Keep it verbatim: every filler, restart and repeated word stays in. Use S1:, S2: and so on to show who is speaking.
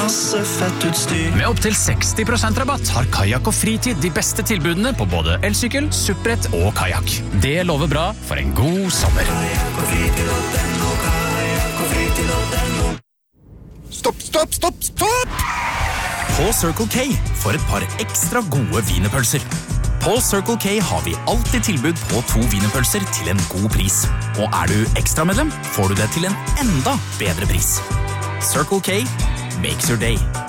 S1: Masse fett utstyr.
S2: Med opp til seksti prosent rabatt har Kayak og Fritid de beste tilbudene på både elsykkel, suppbrett og kajak. Det lover bra for en god sommer.
S1: Kayak og fritid og den og kayak og fritid og den og...
S3: Stopp, stopp, stopp, stopp! På Circle K for et par ekstra gode wienerpølser. På Circle K har vi alltid tilbud på to wienerpølser til en god pris. Og er du ekstramedlem, får du det til en enda bedre pris. Circle K makes your day.